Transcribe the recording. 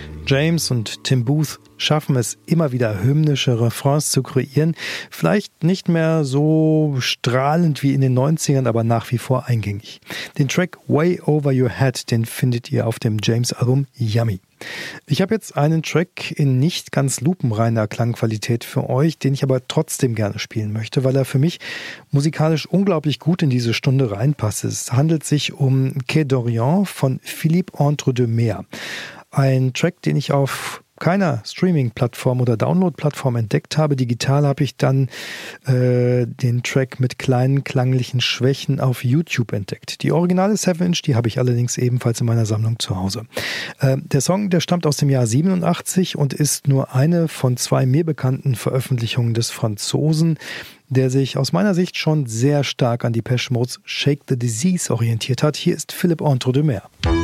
James und Tim Booth schaffen es immer wieder, hymnische Refrains zu kreieren. Vielleicht nicht mehr so strahlend wie in den 90ern, aber nach wie vor eingängig. Den Track Way Over Your Head, den findet ihr auf dem James-Album Yummy. Ich habe jetzt einen Track in nicht ganz lupenreiner Klangqualität für euch, den ich aber trotzdem gerne spielen möchte, weil er für mich musikalisch unglaublich gut in diese Stunde reinpasst. Es handelt sich um Quai d'Orient von Philippe Entre-deux-Mers. Ein Track, den ich auf keiner Streaming-Plattform oder Download-Plattform entdeckt habe. Digital habe ich dann den Track mit kleinen klanglichen Schwächen auf YouTube entdeckt. Die originale 7-Inch, die habe ich allerdings ebenfalls in meiner Sammlung zu Hause. Der Song, der stammt aus dem Jahr 87 und ist nur eine von 2 mir bekannten Veröffentlichungen des Franzosen, der sich aus meiner Sicht schon sehr stark an Depeche Mode's Shake the Disease orientiert hat. Hier ist Philippe Entre-deux-Mers.